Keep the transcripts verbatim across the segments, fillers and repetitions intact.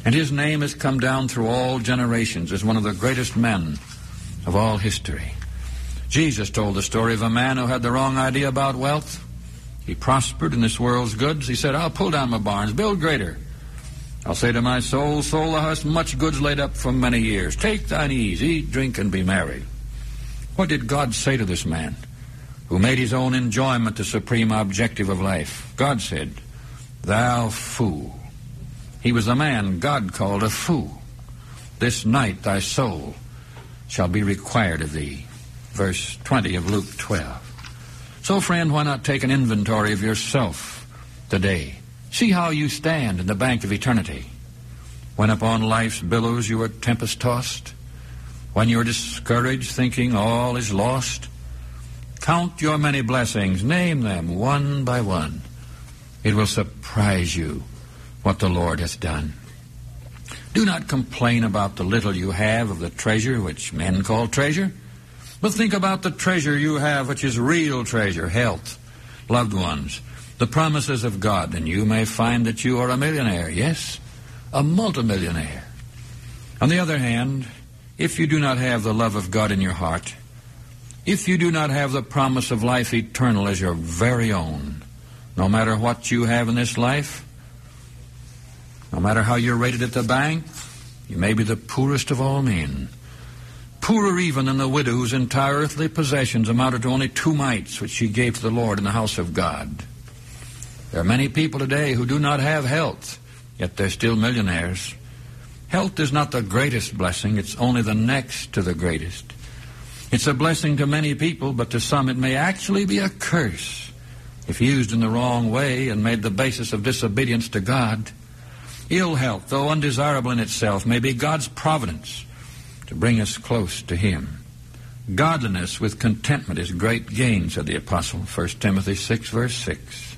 And his name has come down through all generations as one of the greatest men of all history. Jesus told the story of a man who had the wrong idea about wealth. He prospered in this world's goods. He said, I'll pull down my barns, build greater. I'll say to my soul, soul, thou hast much goods laid up for many years. Take thine ease, eat, drink, and be merry. What did God say to this man who made his own enjoyment the supreme objective of life? God said, thou fool. He was the man God called a fool. This night thy soul shall be required of thee. Verse twenty of Luke twelve. So, friend, why not take an inventory of yourself today? See how you stand in the bank of eternity. When upon life's billows you are tempest-tossed, when you are discouraged, thinking all is lost, count your many blessings, name them one by one. It will surprise you what the Lord hath done. Do not complain about the little you have of the treasure which men call treasure, but think about the treasure you have which is real treasure, health, loved ones, the promises of God, and you may find that you are a millionaire, yes, a multimillionaire. On the other hand, if you do not have the love of God in your heart, if you do not have the promise of life eternal as your very own, no matter what you have in this life, no matter how you're rated at the bank, you may be the poorest of all men. Poorer even than the widow whose entire earthly possessions amounted to only two mites which she gave to the Lord in the house of God. There are many people today who do not have health, yet they're still millionaires. Health is not the greatest blessing, it's only the next to the greatest. It's a blessing to many people, but to some it may actually be a curse if used in the wrong way and made the basis of disobedience to God. Ill health, though undesirable in itself, may be God's providence to bring us close to Him. Godliness with contentment is great gain, said the Apostle, First Timothy six, verse six.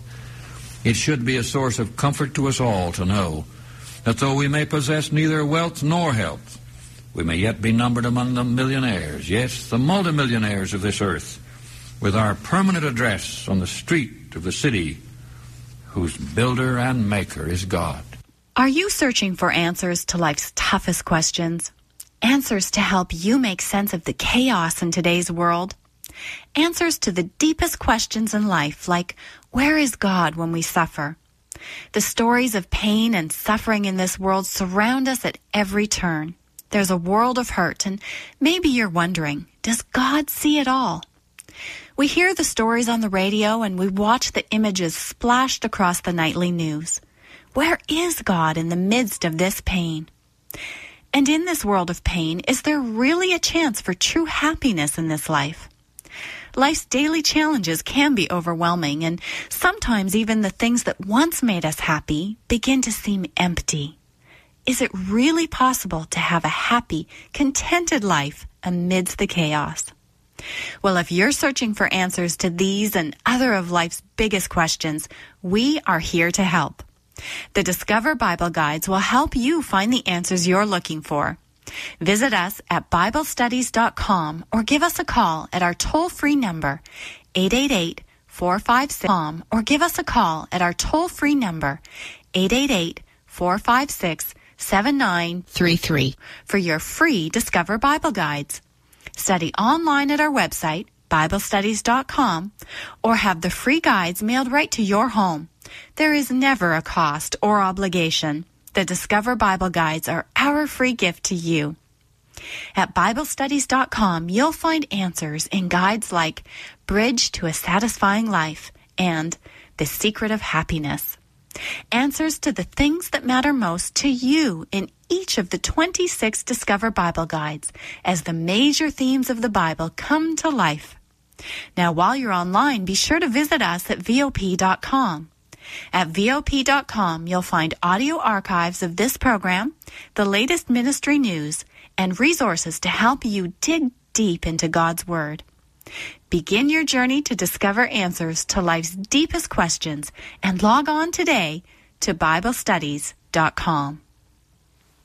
It should be a source of comfort to us all to know that though we may possess neither wealth nor health, we may yet be numbered among the millionaires, yes, the multimillionaires of this earth, with our permanent address on the street of the city whose builder and maker is God. Are you searching for answers to life's toughest questions? Answers to help you make sense of the chaos in today's world? Answers to the deepest questions in life, like, where is God when we suffer? The stories of pain and suffering in this world surround us at every turn. There's a world of hurt, and maybe you're wondering, does God see it all? We hear the stories on the radio, and we watch the images splashed across the nightly news. Where is God in the midst of this pain? And in this world of pain, is there really a chance for true happiness in this life? Life's daily challenges can be overwhelming, and sometimes even the things that once made us happy begin to seem empty. Is it really possible to have a happy, contented life amidst the chaos? Well, if you're searching for answers to these and other of life's biggest questions, we are here to help. The Discover Bible Guides will help you find the answers you're looking for. Visit us at Bible Studies dot com or give us a call at our toll-free number, eight eight eight, four five six, or give us a call at our toll-free number, eight eight eight, four five six, seven nine three three, for your free Discover Bible Guides. Study online at our website, Bible Studies dot com, or have the free guides mailed right to your home. There is never a cost or obligation. The Discover Bible Guides are our free gift to you. At Bible Studies dot com, you'll find answers in guides like Bridge to a Satisfying Life and The Secret of Happiness. Answers to the things that matter most to you in each of the twenty-six Discover Bible Guides as the major themes of the Bible come to life. Now, while you're online, be sure to visit us at V O P dot com. At V O P dot com, you'll find audio archives of this program, the latest ministry news, and resources to help you dig deep into God's Word. Begin your journey to discover answers to life's deepest questions and log on today to Bible Studies dot com.